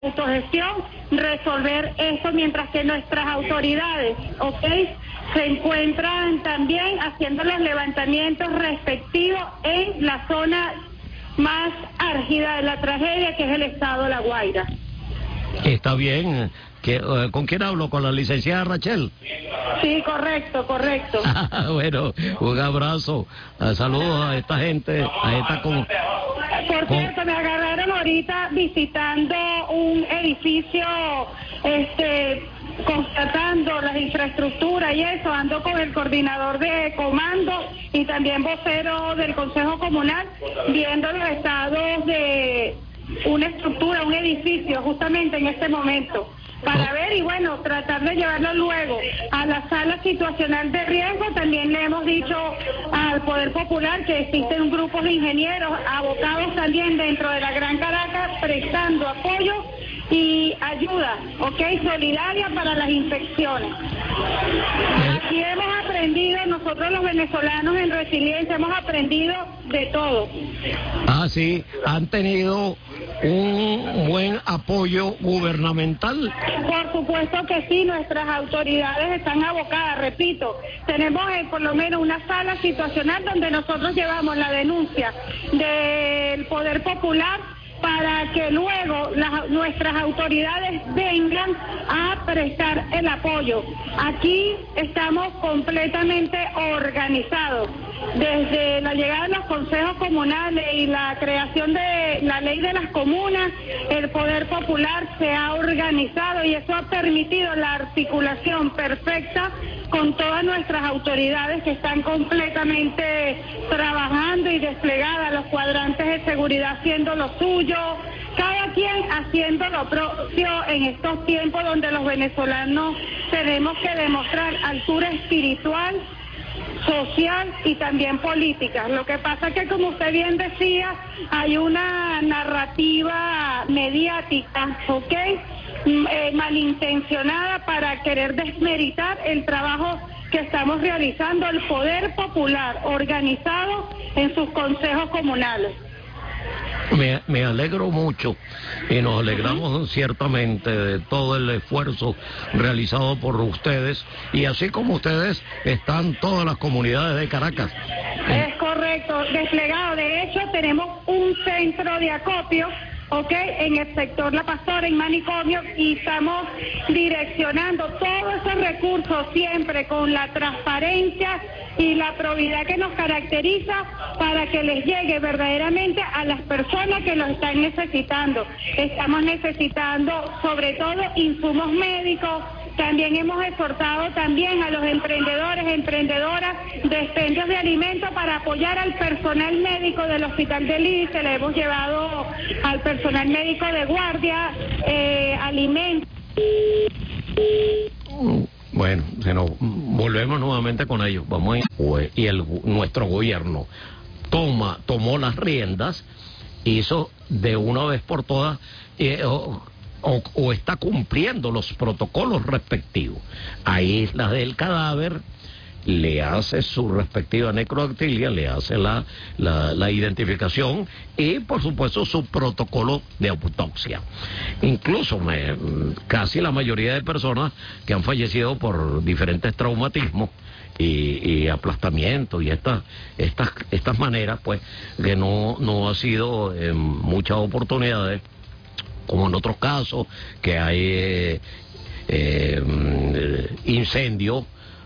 autogestión resolver esto mientras que nuestras autoridades, ¿ok?, se encuentran también haciendo los levantamientos respectivos en la zona más álgida de la tragedia, que es el estado de La Guaira. Está bien. ¿Con quién hablo? ¿Con la licenciada Rachel? Sí, correcto. Bueno, un abrazo. Saludos a esta gente, a esta Por cierto, me agarraron ahorita visitando un edificio, constatando las infraestructuras y eso. Ando con el coordinador de comando y también vocero del Consejo Comunal, viendo los estados de una estructura, un edificio, justamente en este momento, para ver y bueno, tratar de llevarlo luego a la sala situacional de riesgo. También le hemos dicho al Poder Popular que existen grupos de ingenieros abocados también dentro de la Gran Caracas prestando apoyo y ayuda, solidaria para las inspecciones. Aquí hemos aprendido, nosotros los venezolanos en Resiliencia hemos aprendido de todo. Ah, sí, han tenido un buen apoyo gubernamental. Por supuesto que sí, nuestras autoridades están abocadas, repito, tenemos por lo menos una sala situacional donde nosotros llevamos la denuncia del Poder Popular para que luego nuestras autoridades vengan a prestar el apoyo. Aquí estamos completamente organizados. Desde la llegada de los consejos comunales y la creación de la ley de las comunas, el Poder Popular se ha organizado y eso ha permitido la articulación perfecta con todas nuestras autoridades que están completamente trabajando y desplegadas, los cuadrantes de seguridad haciendo lo suyo, cada quien haciendo lo propio en estos tiempos donde los venezolanos tenemos que demostrar altura espiritual, social y también política. Lo que pasa es que, como usted bien decía, hay una narrativa mediática, malintencionada para querer desmeritar el trabajo que estamos realizando el Poder Popular organizado en sus consejos comunales. Me alegro mucho y nos alegramos ciertamente de todo el esfuerzo realizado por ustedes, y así como ustedes están todas las comunidades de Caracas. Es correcto, desplegado. De hecho, tenemos un centro de acopio, en el sector La Pastora, en Manicomio, y estamos direccionando todos esos recursos siempre con la transparencia y la probidad que nos caracteriza para que les llegue verdaderamente a las personas que los están necesitando. Estamos necesitando sobre todo insumos médicos. También hemos exhortado también a los emprendedores, emprendedoras, dispendios de alimentos para apoyar al personal médico del Hospital del ICE. Se le hemos llevado al personal médico de guardia, alimentos. Bueno, volvemos nuevamente con ellos. Vamos y nuestro gobierno tomó las riendas, hizo de una vez por todas, o está cumpliendo los protocolos respectivos. Aísla del cadáver, le hace su respectiva necrodactilia, le hace la identificación y por supuesto su protocolo de autopsia. Incluso casi la mayoría de personas que han fallecido por diferentes traumatismos y aplastamientos y estas maneras, pues, que no ha sido en muchas oportunidades, como en otros casos, que hay incendio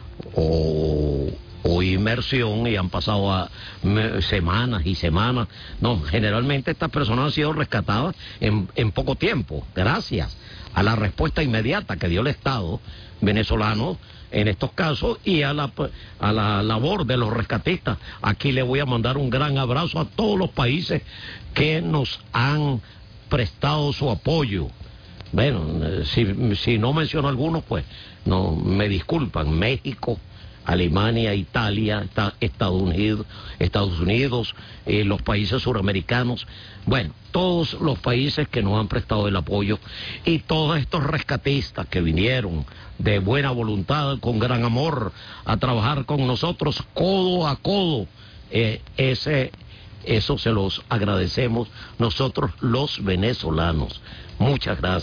o inmersión y han pasado semanas y semanas. No, generalmente estas personas han sido rescatadas en poco tiempo, gracias a la respuesta inmediata que dio el Estado venezolano en estos casos y a la labor de los rescatistas. Aquí le voy a mandar un gran abrazo a todos los países que nos han prestado su apoyo. Bueno, si no menciono algunos, pues no me disculpan. México, Alemania, Italia, Estados Unidos, los países suramericanos, bueno, todos los países que nos han prestado el apoyo, y todos estos rescatistas que vinieron de buena voluntad, con gran amor, a trabajar con nosotros codo a codo. Eso se los agradecemos nosotros los venezolanos. Muchas gracias.